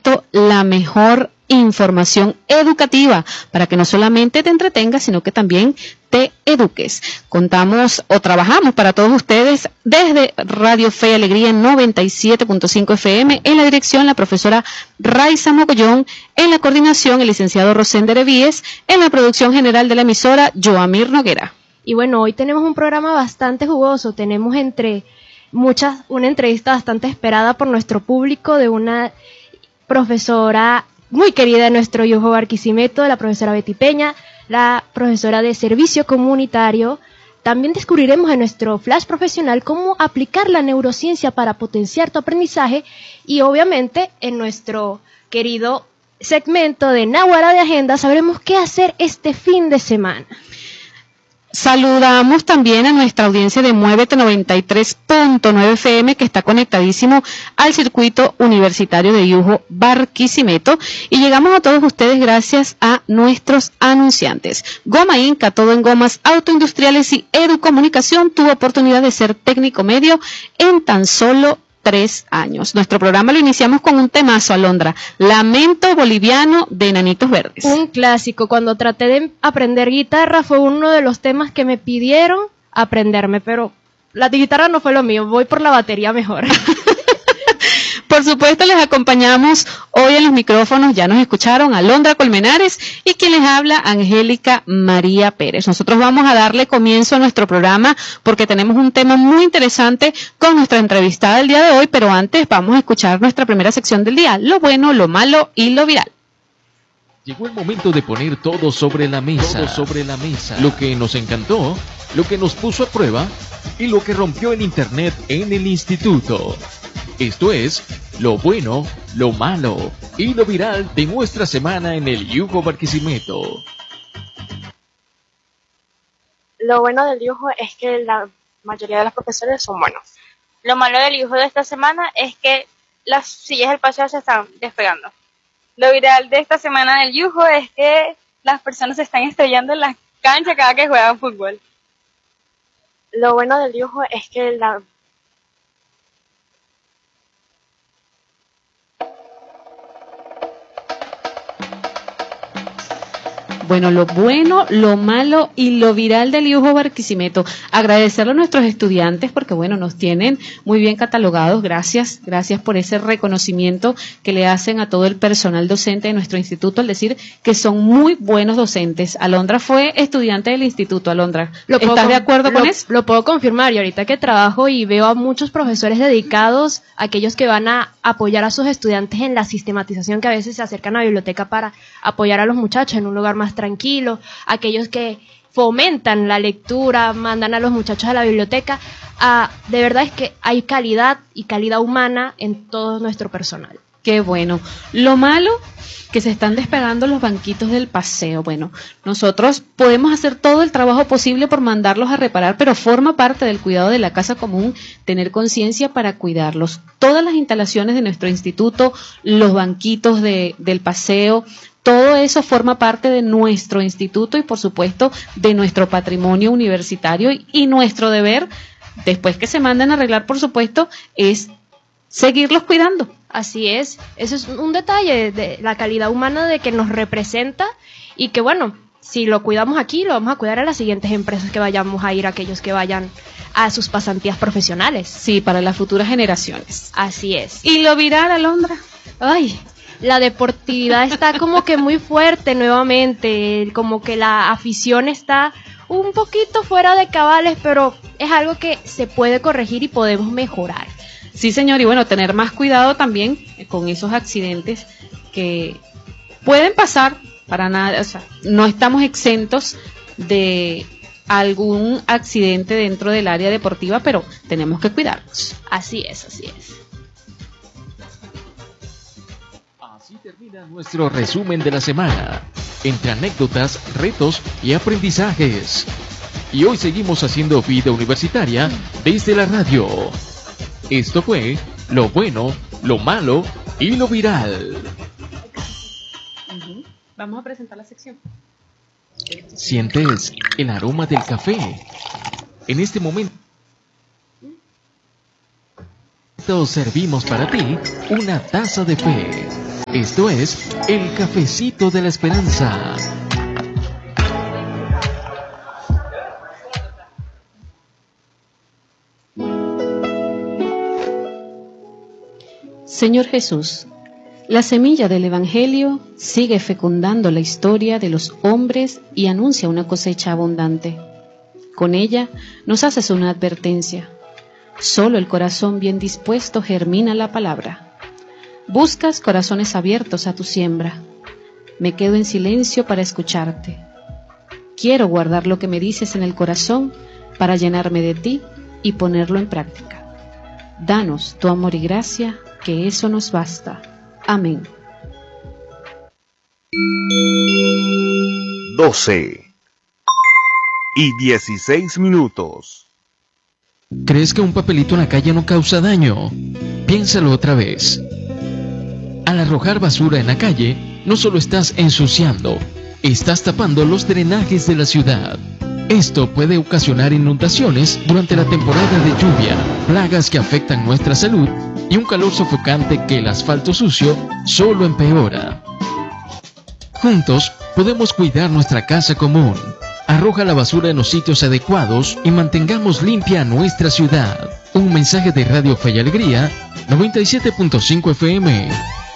supuesto, la mejor información educativa para que no solamente te entretengas, sino que también te eduques. Contamos o trabajamos para todos ustedes desde Radio Fe y Alegría 97.5 FM, en la dirección la profesora Raiza Mogollón, en la coordinación el licenciado Rosender Evíes, en la producción general de la emisora Joamir Noguera. Y bueno, hoy tenemos un programa bastante jugoso, tenemos una entrevista bastante esperada por nuestro público de una profesora muy querida de nuestro Yujo Barquisimeto, la profesora Betty Peña, la profesora de Servicio Comunitario. También descubriremos en nuestro flash profesional cómo aplicar la neurociencia para potenciar tu aprendizaje y obviamente en nuestro querido segmento de Náhuara de Agenda sabremos qué hacer este fin de semana. Saludamos también a nuestra audiencia de Muévete 93.9 FM que está conectadísimo al circuito universitario de Yujo Barquisimeto y llegamos a todos ustedes gracias a nuestros anunciantes. Goma Inca, todo en gomas autoindustriales y Educomunicación, tuvo oportunidad de ser técnico medio en tan solo 3 años. Nuestro programa lo iniciamos con un temazo, Alondra, Lamento Boliviano de Enanitos Verdes. Un clásico. Cuando traté de aprender guitarra fue uno de los temas que me pidieron aprenderme, pero la guitarra no fue lo mío, voy por la batería mejor. Por supuesto, les acompañamos hoy en los micrófonos, ya nos escucharon, Alondra Colmenares y quien les habla, Angélica María Pérez. Nosotros vamos a darle comienzo a nuestro programa porque tenemos un tema muy interesante con nuestra entrevistada del día de hoy, pero antes vamos a escuchar nuestra primera sección del día, lo bueno, lo malo y lo viral. Llegó el momento de poner todo sobre la mesa, lo que nos encantó, lo que nos puso a prueba y lo que rompió el internet en el instituto. Esto es lo bueno, lo malo y lo viral de nuestra semana en el Yujo Barquisimeto. Lo bueno del Yujo es que la mayoría de los profesores son buenos. Lo malo del Yujo de esta semana es que las sillas del paseo se están despegando. Lo viral de esta semana del Yujo es que las personas se están estrellando en las canchas cada que juegan fútbol. Lo bueno del Yujo es que la Bueno, lo bueno, lo malo y lo viral del Yujo Barquisimeto. Agradecerle a nuestros estudiantes porque, bueno, nos tienen muy bien catalogados. Gracias por ese reconocimiento que le hacen a todo el personal docente de nuestro instituto al decir que son muy buenos docentes. Alondra fue estudiante del instituto. Alondra, ¿estás de acuerdo con eso? Lo puedo confirmar y ahorita que trabajo y veo a muchos profesores dedicados, aquellos que van a apoyar a sus estudiantes en la sistematización, que a veces se acercan a la biblioteca para apoyar a los muchachos en un lugar más tranquilo, aquellos que fomentan la lectura, mandan a los muchachos a la biblioteca. De verdad es que hay calidad y calidad humana en todo nuestro personal. Qué bueno. Lo malo, que se están despegando los banquitos del paseo. Bueno, nosotros podemos hacer todo el trabajo posible por mandarlos a reparar, pero forma parte del cuidado de la casa común tener conciencia para cuidarlos. Todas las instalaciones de nuestro instituto, los banquitos del paseo, todo eso forma parte de nuestro instituto y, por supuesto, de nuestro patrimonio universitario y nuestro deber, después que se manden a arreglar, por supuesto, es seguirlos cuidando. Así es, eso es un detalle de la calidad humana de que nos representa y que, bueno, si lo cuidamos aquí, lo vamos a cuidar a las siguientes empresas que vayamos a ir, aquellos que vayan a sus pasantías profesionales. Sí, para las futuras generaciones. Así es. ¿Y lo viral, Alondra? Ay, la deportividad está como que muy fuerte nuevamente, como que la afición está un poquito fuera de cabales, pero es algo que se puede corregir y podemos mejorar. Sí, señor, y bueno, tener más cuidado también con esos accidentes que pueden pasar, para nada, o sea, no estamos exentos de algún accidente dentro del área deportiva, pero tenemos que cuidarnos. Así es, así es. Así termina nuestro resumen de la semana, entre anécdotas, retos y aprendizajes. Y hoy seguimos haciendo vida universitaria desde la radio. Esto fue lo bueno, lo malo y lo viral. Vamos a presentar la sección. ¿Sientes el aroma del café? En este momento servimos para ti una taza de fe. Esto es El Cafecito de la Esperanza. Señor Jesús, la semilla del Evangelio sigue fecundando la historia de los hombres y anuncia una cosecha abundante. Con ella nos haces una advertencia. Solo el corazón bien dispuesto germina la palabra. Buscas corazones abiertos a tu siembra. Me quedo en silencio para escucharte. Quiero guardar lo que me dices en el corazón para llenarme de ti y ponerlo en práctica. Danos tu amor y gracia, que eso nos basta. Amén. 12:16. ¿Crees que un papelito en la calle no causa daño? Piénsalo otra vez. Al arrojar basura en la calle, no solo estás ensuciando, estás tapando los drenajes de la ciudad. Esto puede ocasionar inundaciones durante la temporada de lluvia, plagas que afectan nuestra salud y un calor sofocante que el asfalto sucio solo empeora. Juntos podemos cuidar nuestra casa común. Arroja la basura en los sitios adecuados y mantengamos limpia nuestra ciudad. Un mensaje de Radio Fe y Alegría, 97.5 FM.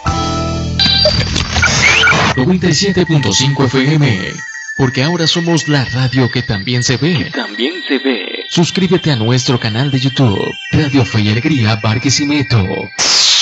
97.5 FM. Porque ahora somos la radio que también se ve. Suscríbete a nuestro canal de YouTube, Radio Fe y Alegría Barquisimeto.